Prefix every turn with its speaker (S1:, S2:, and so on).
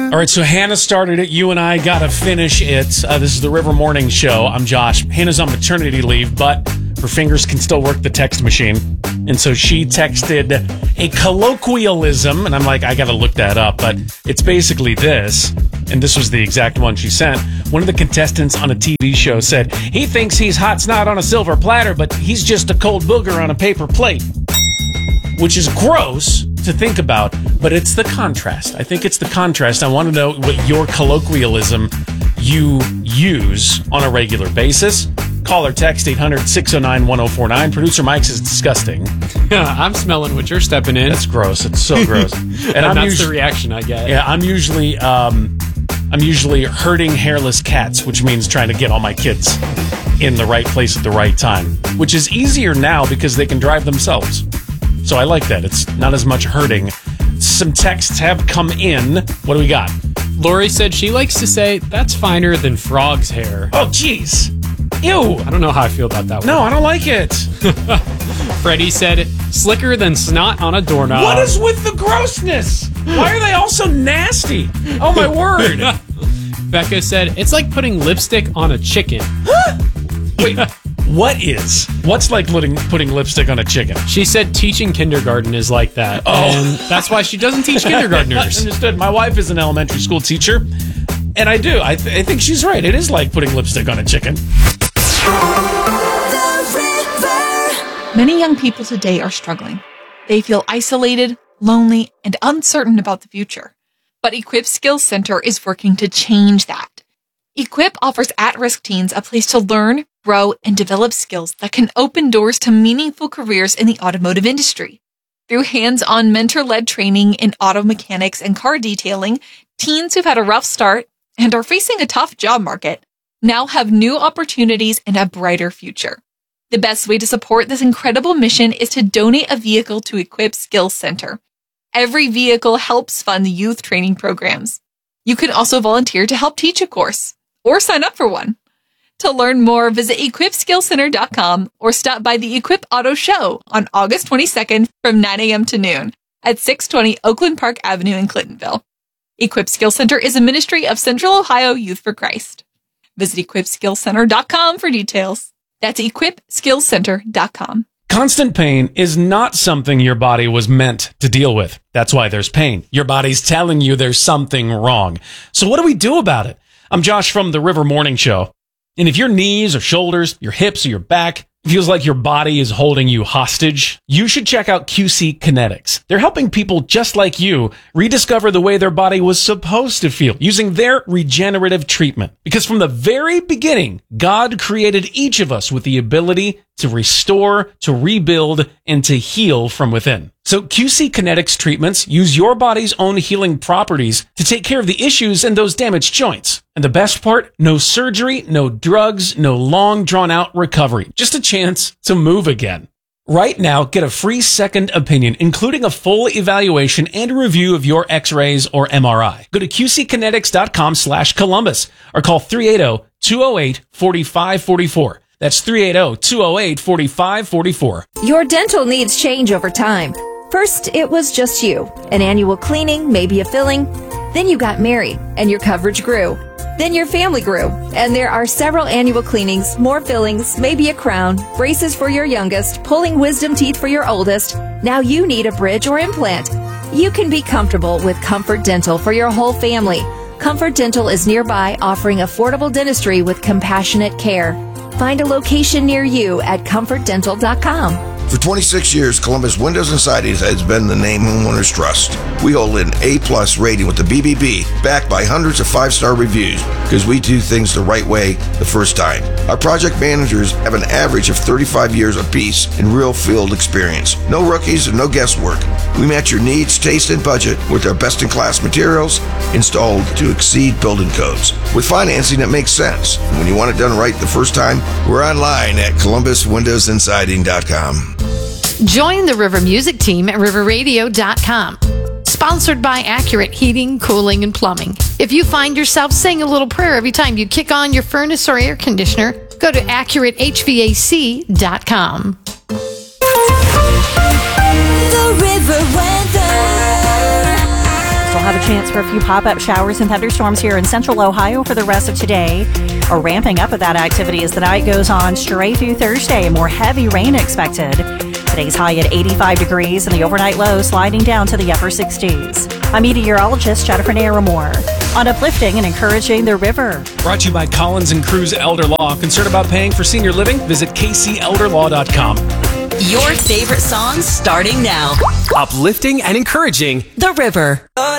S1: All right, so Hannah started it. You and I got to finish it. This is the River Morning Show. I'm Josh. Hannah's on maternity leave, but her fingers can still work the text machine. And so she texted a colloquialism, and I'm like, I got to look that up. But it's basically this, and this was the exact one she sent. One of the contestants on a TV show said, he thinks he's hot snot on a silver platter, but he's just a cold booger on a paper plate. Which is gross to think about, but it's the contrast. I think it's the contrast. I want to know what your colloquialism you use on a regular basis. Call or text 800-609-1049. Producer Mike says it's disgusting.
S2: Yeah, I'm smelling what you're stepping in.
S1: That's gross. It's so gross.
S2: And that's the reaction I get.
S1: Yeah, I'm usually herding hairless cats, which means trying to get all my kids in the right place at the right time, which is easier now because they can drive themselves. So I like that. It's not as much hurting. Some texts have come in. What do we got?
S2: Lori said she likes to say, that's finer than frog's hair.
S1: Oh, jeez. Ew.
S2: I don't know how I feel about that one.
S1: No, I don't like it.
S2: Freddie said, slicker than snot on a doorknob.
S1: What is with the grossness? Why are they all so nasty? Oh, my word.
S2: Becca said, it's like putting lipstick on a chicken.
S1: Wait. What's like putting lipstick on a chicken?
S2: She said teaching kindergarten is like that.
S1: Oh.
S2: And that's why she doesn't teach kindergartners.
S1: Understood. My wife is an elementary school teacher, and I do. I think she's right. It is like putting lipstick on a chicken.
S3: Many young people today are struggling. They feel isolated, lonely, and uncertain about the future. But Equip Skills Center is working to change that. Equip offers at-risk teens a place to learn, grow, and develop skills that can open doors to meaningful careers in the automotive industry. Through hands-on mentor-led training in auto mechanics and car detailing, teens who've had a rough start and are facing a tough job market now have new opportunities and a brighter future. The best way to support this incredible mission is to donate a vehicle to Equip Skills Center. Every vehicle helps fund the youth training programs. You can also volunteer to help teach a course or sign up for one. To learn more, visit equipskillcenter.com or stop by the Equip Auto Show on August 22nd from 9 a.m. to noon at 620 Oakland Park Avenue in Clintonville. Equip Skills Center is a ministry of Central Ohio Youth for Christ. Visit equipskillcenter.com for details. That's equipskillcenter.com.
S1: Constant pain is not something your body was meant to deal with. That's why there's pain. Your body's telling you there's something wrong. So what do we do about it? I'm Josh from the River Morning Show. And if your knees or shoulders, your hips or your back feels like your body is holding you hostage, you should check out QC Kinetics. They're helping people just like you rediscover the way their body was supposed to feel using their regenerative treatment. Because from the very beginning, God created each of us with the ability to restore, to rebuild, and to heal from within. So QC Kinetics treatments use your body's own healing properties to take care of the issues in those damaged joints. And the best part, no surgery, no drugs, no long drawn out recovery. Just a chance to move again. Right now, get a free second opinion, including a full evaluation and a review of your x-rays or MRI. Go to qckinetics.com/Columbus or call 380-208-4544. That's 380-208-4544.
S4: Your dental needs change over time. First, it was just you. An annual cleaning, maybe a filling. Then you got married, and your coverage grew. Then your family grew, and there are several annual cleanings, more fillings, maybe a crown, braces for your youngest, pulling wisdom teeth for your oldest. Now you need a bridge or implant. You can be comfortable with Comfort Dental for your whole family. Comfort Dental is nearby, offering affordable dentistry with compassionate care. Find a location near you at comfortdental.com.
S5: For 26 years, Columbus Windows and Sidings has been the name homeowners trust. We hold an A+ rating with the BBB, backed by hundreds of 5-star reviews, because we do things the right way the first time. Our project managers have an average of 35 years apiece in real field experience. No rookies and no guesswork. We match your needs, taste, and budget with our best-in-class materials installed to exceed building codes. With financing that makes sense. And when you want it done right the first time, we're online at columbuswindowsandsiding.com.
S6: Join the River Music team at riverradio.com. Sponsored by Accurate Heating, Cooling, and Plumbing. If you find yourself saying a little prayer every time you kick on your furnace or air conditioner, go to AccurateHVAC.com.
S7: The River Weather.
S8: It's
S7: have a chance for a few pop-up showers and thunderstorms here in central Ohio for the rest of today. A ramping up of that activity as the night goes on straight through Thursday. More heavy rain expected. Today's high at 85 degrees and the overnight low sliding down to the upper 60s. I'm meteorologist Jennifer Naramore on uplifting and encouraging the river.
S1: Brought to you by Collins and Cruz Elder Law. Concerned about paying for senior living? Visit kcelderlaw.com.
S8: Your favorite songs starting now.
S9: Uplifting and encouraging
S8: The River.